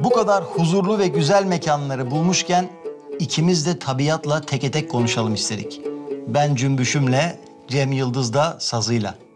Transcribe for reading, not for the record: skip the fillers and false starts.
Bu kadar huzurlu ve güzel mekanları bulmuşken ikimiz de tabiatla teke tek konuşalım istedik. Ben cümbüşümle, Cem Yıldız da sazıyla.